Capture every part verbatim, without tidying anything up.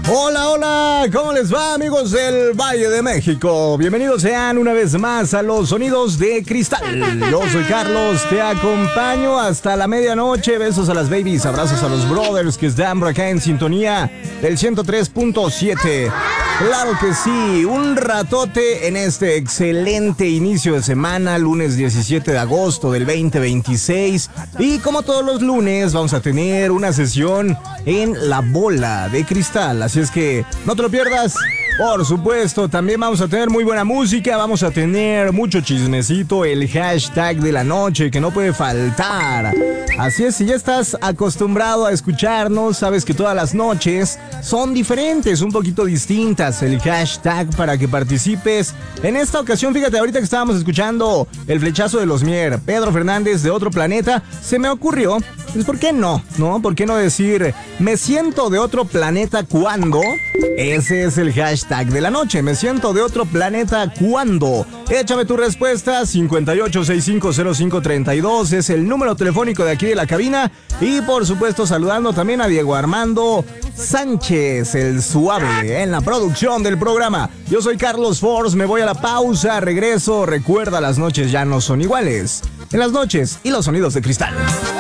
Hola, hola, ¿cómo les va, amigos del Valle de México? Bienvenidos sean una vez más a los Sonidos de Cristal. Yo soy Carlos, te acompaño hasta la medianoche. Besos a las babies, abrazos a los brothers que están por acá en sintonía del ciento tres punto siete. Claro que sí, un ratote en este excelente inicio de semana, lunes diecisiete de agosto del veinte veintiséis. Y como todos los lunes, vamos a tener una sesión en la bola de cristal. Así es que no te lo pierdas. Por supuesto, también vamos a tener muy buena música, vamos a tener mucho chismecito, el hashtag de la noche que no puede faltar. Así es, si ya estás acostumbrado a escucharnos, sabes que todas las noches son diferentes, un poquito distintas, el hashtag para que participes. En esta ocasión, fíjate, ahorita que estábamos escuchando el flechazo de los Mier, Pedro Fernández de Otro Planeta, se me ocurrió, pues ¿por qué no? ¿No? ¿Por qué no decir, me siento de otro planeta cuando? Ese es el hashtag de la noche, me siento de otro planeta cuando. Échame tu respuesta, cincuenta y ocho sesenta y cinco cero cinco treinta y dos es el número telefónico de aquí de la cabina. Y por supuesto saludando también a Diego Armando Sánchez, el suave, en la producción del programa. Yo soy Carlos Force, me voy a la pausa, regreso. Recuerda, las noches ya no son iguales. En las noches y los sonidos de cristal.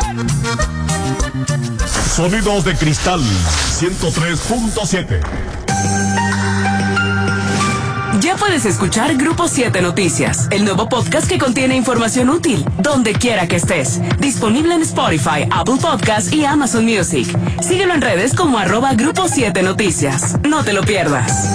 Sonidos de Cristal ciento tres punto siete. Ya puedes escuchar Grupo siete Noticias, el nuevo podcast que contiene información útil, donde quiera que estés. Disponible en Spotify, Apple Podcasts y Amazon Music. Síguelo en redes como arroba Grupo siete Noticias. No te lo pierdas.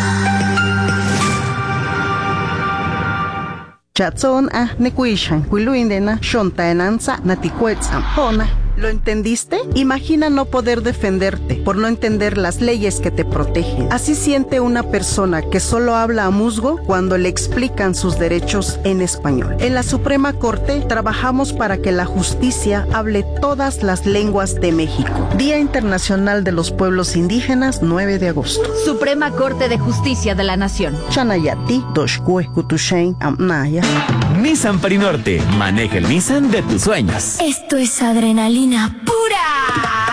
Chatson a nekuishan, kuiluindena, shontaenanza, naticuetzam, hona. ¿Lo entendiste? Imagina no poder defenderte por no entender las leyes que te protegen. Así siente una persona que solo habla a musgo cuando le explican sus derechos en español. En la Suprema Corte trabajamos para que la justicia hable todas las lenguas de México. Día Internacional de los Pueblos Indígenas, nueve de agosto. Suprema Corte de Justicia de la Nación. Chanayati, Doshkue, Kutushain, Amnaya. Nissan Perinorte, maneja el Nissan de tus sueños. Esto es adrenalina pura.